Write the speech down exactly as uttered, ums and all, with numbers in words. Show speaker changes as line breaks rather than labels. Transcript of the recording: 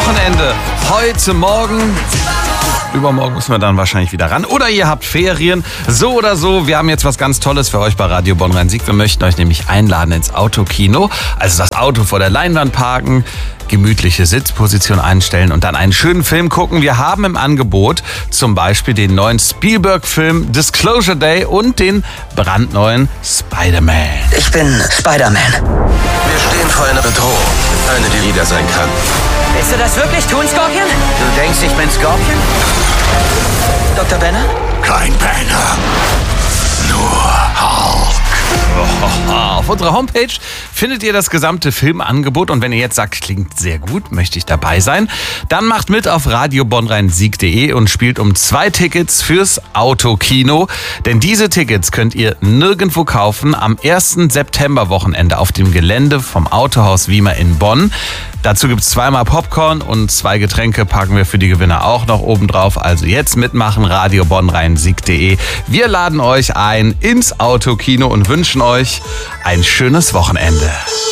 Wochenende. Heute Morgen. Übermorgen müssen wir dann wahrscheinlich wieder ran. Oder ihr habt Ferien. So oder so, wir haben jetzt was ganz Tolles für euch bei Radio Bonn-Rhein-Sieg. Wir möchten euch nämlich einladen ins Autokino. Also das Auto vor der Leinwand parken, gemütliche Sitzposition einstellen und dann einen schönen Film gucken. Wir haben im Angebot zum Beispiel den neuen Spielberg-Film Disclosure Day und den brandneuen Spider-Man.
Ich bin Spider-Man.
Wir stehen vor einer Bedrohung. Eine, die jeder sein kann.
Willst du das wirklich tun, Scorpion? Du denkst, ich bin Scorpion? Doktor Banner?
Kein Banner. Nur Hulk.
Auf unserer Homepage findet ihr das gesamte Filmangebot und wenn ihr jetzt sagt, klingt sehr gut, möchte ich dabei sein, dann macht mit auf radio bonn rhein sieg punkt de und spielt um zwei Tickets fürs Autokino. Denn diese Tickets könnt ihr nirgendwo kaufen am ersten September-Wochenende auf dem Gelände vom Autohaus Wiemer in Bonn. Dazu gibt es zweimal Popcorn und zwei Getränke packen wir für die Gewinner auch noch oben drauf. Also jetzt mitmachen, radio bonn rhein sieg punkt de. Wir laden euch ein ins Autokino und wünschen euch ein schönes Wochenende.